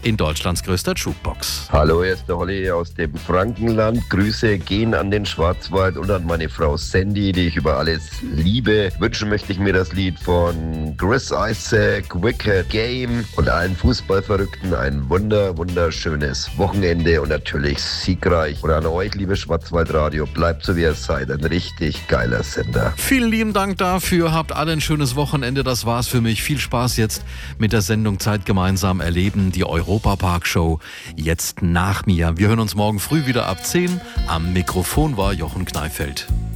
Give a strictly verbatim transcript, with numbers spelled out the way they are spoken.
in Deutschlands größter Jukebox. Hallo, hier ist der Holly aus dem Frankenland. Grüße gehen an den Schwarzwald und an meine Frau Sandy, die ich über alles liebe. Wünschen möchte ich mir das Lied von Chris Isaak, Wicked Game, und allen Fußballverrückten ein wunder, wunderschönes Wochenende und natürlich siegreich. Und an euch, liebe Schwarzwaldradio, bleibt so wie ihr seid. Ein richtig geiler Sender. Vielen lieben Dank dafür. Habt alle ein schönes Wochenende. Das war's für mich. Viel Spaß jetzt mit der Sendung Zeit gemeinsam erleben. Die Europa-Park-Show jetzt nach mir. Wir hören uns morgen früh wieder ab zehn. Am Mikrofon war Jochen Kneifeld.